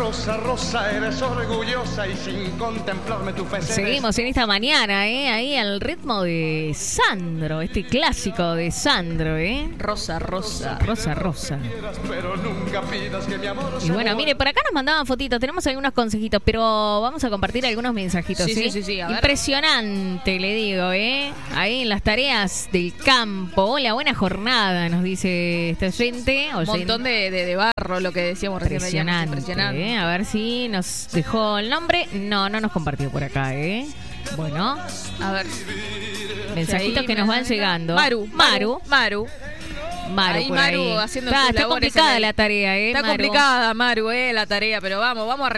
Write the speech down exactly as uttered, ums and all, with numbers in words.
Rosa, Rosa, eres orgullosa y sin contemplarme tu fe. Seguimos en esta mañana, ¿eh? Ahí al ritmo de Sandro, este clásico de Sandro, ¿eh? Rosa, Rosa, Rosa, Rosa. Pero nunca pidas que mi amor y bueno, mire, por acá nos mandaban fotitos, tenemos algunos consejitos, pero vamos a compartir algunos mensajitos, sí, ¿sí? Sí, sí, sí, a ver. Impresionante, le digo, ¿eh? Ahí en las tareas del campo. Hola, buena jornada, nos dice este oyente. Un montón de, de, de barro, lo que decíamos recién. Impresionante, impresionante. ¿eh? A ver si nos dejó el nombre. No, no nos compartió por acá, ¿eh? Bueno. A ver. Mensajitos que nos van llegando. Maru, Maru, Maru. Maru, ahí por Maru ahí. haciendo está, sus está labores complicada el... la tarea, ¿eh? Está Maru. complicada, Maru, eh, la tarea, pero vamos, vamos a